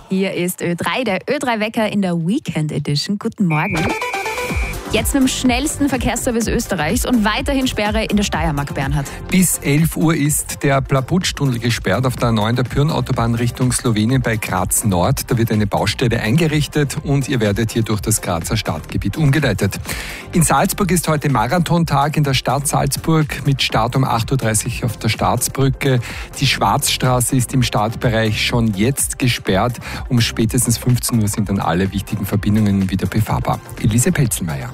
Hier ist Ö3, der Ö3-Wecker in der Weekend Edition. Guten Morgen. Jetzt mit dem schnellsten Verkehrsservice Österreichs und weiterhin Sperre in der Steiermark, Bernhard. Bis 11 Uhr ist der Plaputz-Tunnel gesperrt auf der A9 der Pyrn-Autobahn Richtung Slowenien bei Graz Nord. Da wird eine Baustelle eingerichtet und ihr werdet hier durch das Grazer Stadtgebiet umgeleitet. In Salzburg ist heute Marathontag in der Stadt Salzburg mit Start um 8.30 Uhr auf der Staatsbrücke. Die Schwarzstraße ist im Startbereich schon jetzt gesperrt. Um spätestens 15 Uhr sind dann alle wichtigen Verbindungen wieder befahrbar. Elise Pelzelmeier.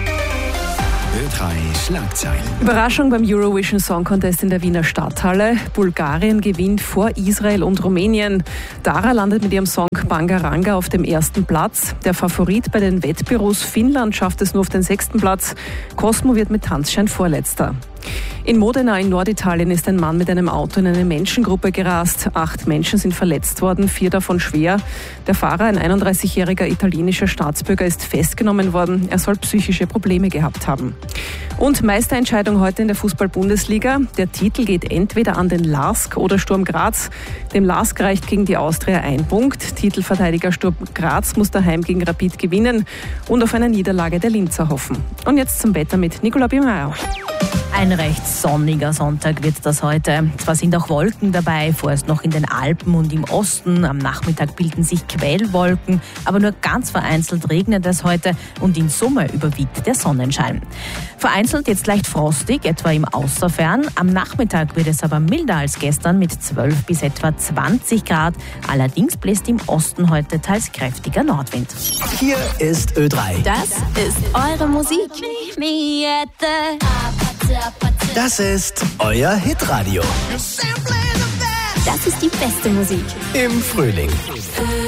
Ö3 Schlagzeilen. Überraschung beim Eurovision Song Contest in der Wiener Stadthalle. Bulgarien gewinnt vor Israel und Rumänien. Dara landet mit ihrem Song Bangaranga auf dem ersten Platz. Der Favorit bei den Wettbüros Finnland schafft es nur auf den 6. Platz. Cosmo wird mit Tanzschein Vorletzter. In Modena in Norditalien ist ein Mann mit einem Auto in eine Menschengruppe gerast. 8 Menschen sind verletzt worden, 4 davon schwer. Der Fahrer, ein 31-jähriger italienischer Staatsbürger, ist festgenommen worden. Er soll psychische Probleme gehabt haben. Und Meisterentscheidung heute in der Fußball-Bundesliga. Der Titel geht entweder an den LASK oder Sturm Graz. Dem LASK reicht gegen die Austria 1 Punkt. Titelverteidiger Sturm Graz muss daheim gegen Rapid gewinnen und auf eine Niederlage der Linzer hoffen. Und jetzt zum Wetter mit Nicola Biemeier. Ein recht sonniger Sonntag wird das heute. Zwar sind auch Wolken dabei, vorerst noch in den Alpen und im Osten. Am Nachmittag bilden sich Quellwolken, aber nur ganz vereinzelt regnet es heute und in Summe überwiegt der Sonnenschein. Vereinzelt jetzt leicht frostig, etwa im Außerfern. Am Nachmittag wird es aber milder als gestern mit 12 bis etwa 20 Grad. Allerdings bläst im Osten heute teils kräftiger Nordwind. Hier ist Ö3. Das ist eure Musik. Das ist euer Hitradio. Das ist die beste Musik. Im Frühling.